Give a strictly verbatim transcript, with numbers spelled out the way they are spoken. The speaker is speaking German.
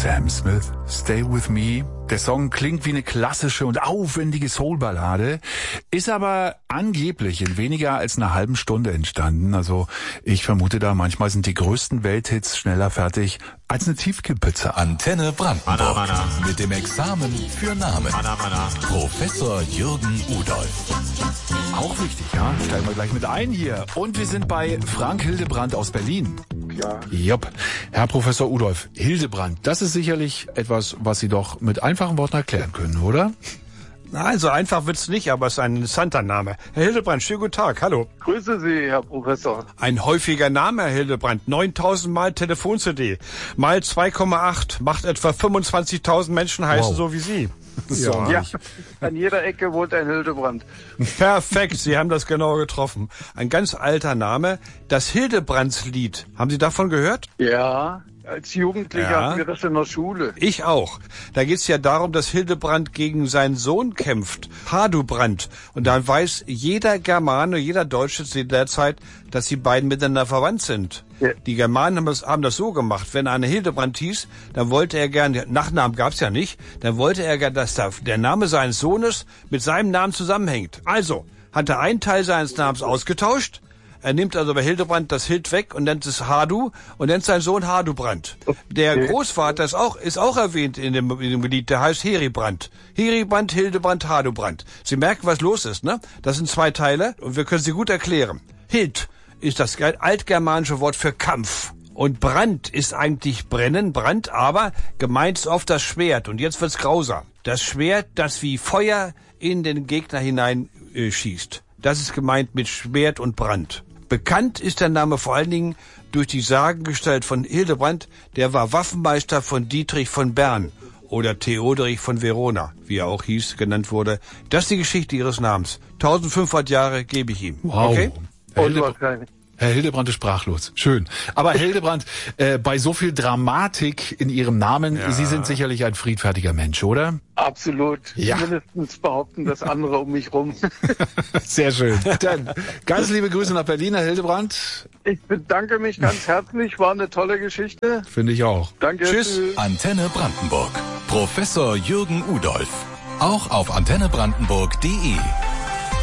Sam Smith, Stay With Me. Der Song klingt wie eine klassische und aufwendige Soul-Ballade, ist aber angeblich in weniger als einer halben Stunde entstanden. Also ich vermute da, manchmal sind die größten Welthits schneller fertig als eine Tiefkühlpizza. Antenne Brandenburg. Mana, mana. Mit dem Examen für Namen. Mana, mana. Professor Jürgen Udolph. Auch wichtig, ja? Steigen wir gleich mit ein hier. Und wir sind bei Frank Hildebrand aus Berlin. Ja. Jupp. Herr Professor Udolph, Hildebrand, das ist sicherlich etwas, was Sie doch mit einfachen Worten erklären können, oder? Nein, so einfach wird's nicht, aber es ist ein interessanter Name. Herr Hildebrand, schönen guten Tag, hallo. Grüße Sie, Herr Professor. Ein häufiger Name, Herr Hildebrand. neuntausend Mal Telefon-C D. Mal zwei Komma acht. Macht etwa fünfundzwanzigtausend Menschen heißen Wow. so wie Sie. Ja. Ja, an jeder Ecke wohnt ein Hildebrand. Perfekt, Sie haben das genau getroffen. Ein ganz alter Name. Das Hildebrandslied. Haben Sie davon gehört? Ja, als Jugendlicher Ja. hatten wir das in der Schule. Ich auch. Da geht's ja darum, dass Hildebrand gegen seinen Sohn kämpft, Hardubrand. Und da weiß jeder Germane, jeder Deutsche zu der Zeit, dass die beiden miteinander verwandt sind. Ja. Die Germanen haben das, haben das so gemacht. Wenn einer Hildebrand hieß, dann wollte er gern, Nachnamen gab's ja nicht, dann wollte er gern, dass der, der Name seines Sohnes mit seinem Namen zusammenhängt. Also hat er einen Teil seines Namens ausgetauscht. Er nimmt also bei Hildebrand das Hild weg und nennt es Hardu und nennt seinen Sohn Hardubrand. Der Okay. Großvater ist auch, ist auch erwähnt in dem, in dem Lied, der heißt Heribrand. Heribrand, Hildebrand, Hardubrand. Sie merken, was los ist, ne? Das sind zwei Teile und wir können sie gut erklären. Hild ist das altgermanische Wort für Kampf. Und Brand ist eigentlich brennen, Brand, aber gemeint ist oft das Schwert. Und jetzt wird's grausam. Das Schwert, das wie Feuer in den Gegner hinein äh, schießt. Das ist gemeint mit Schwert und Brand. Bekannt ist der Name vor allen Dingen durch die Sagengestalt von Hildebrand, der war Waffenmeister von Dietrich von Bern oder Theoderich von Verona, wie er auch hieß, genannt wurde. Das ist die Geschichte ihres Namens. eintausendfünfhundert Jahre gebe ich ihm. Wow. Okay? Herr, Hildebrand, Unwahrscheinlich. Herr Hildebrand ist sprachlos. Schön. Aber Herr Hildebrand, äh, bei so viel Dramatik in Ihrem Namen, Ja. Sie sind sicherlich ein friedfertiger Mensch, oder? Absolut. Ja. Mindestens behaupten das andere um mich rum. Sehr schön. Dann ganz liebe Grüße nach Berlin, Herr Hildebrand. Ich bedanke mich ganz herzlich. War eine tolle Geschichte. Finde ich auch. Danke. Tschüss. Antenne Brandenburg. Professor Jürgen Udolph. Auch auf antenne brandenburg punkt de.